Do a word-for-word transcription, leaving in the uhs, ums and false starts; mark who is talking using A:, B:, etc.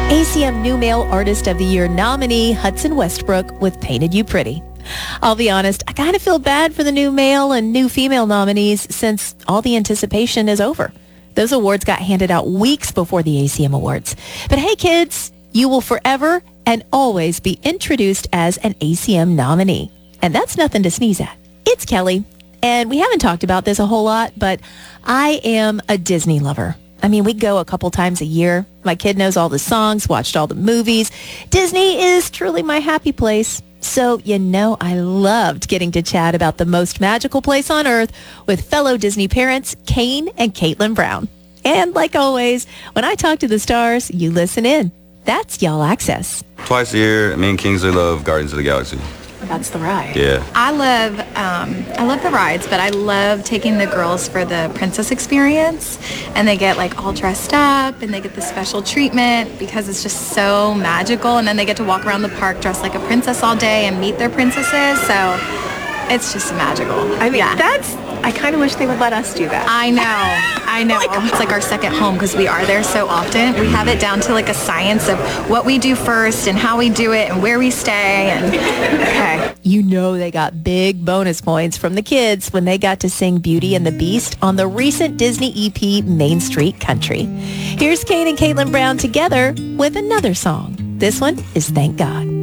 A: A C M New Male Artist of the Year nominee Hudson Westbrook with Painted You Pretty. I'll be honest, I kind of feel bad for the new male and new female nominees since all the anticipation is over. Those awards got handed out weeks before the A C M Awards. But hey kids, you will forever and always be introduced as an A C M nominee. And that's nothing to sneeze at. It's Kelly, and we haven't talked about this a whole lot, but I am a Disney lover. I mean, we go a couple times a year. My kid knows all the songs, watched all the movies. Disney is truly my happy place. So, you know, I loved getting to chat about the most magical place on earth with fellow Disney parents, Kane and Caitlin Brown. And like always, when I talk to the stars, you listen in. That's Y'all Access.
B: Twice a year, me and Kingsley love Guardians of the Galaxy.
A: That's the ride.
B: Yeah.
C: I love um, I love the rides, but I love taking the girls for the princess experience, and they get like all dressed up and they get the special treatment because it's just so magical, and then they get to walk around the park dressed like a princess all day and meet their princesses, so it's just magical.
A: I mean,
C: yeah.
A: that's, I kind of wish they would let us do that.
C: I know, I know. It's like our second home because we are there so often. We have it down to like a science of what we do first and how we do it and where we stay. And
A: okay. You know they got big bonus points from the kids when they got to sing Beauty and the Beast on the recent Disney E P Main Street Country. Here's Kane and Caitlin Brown together with another song. This one is Thank God.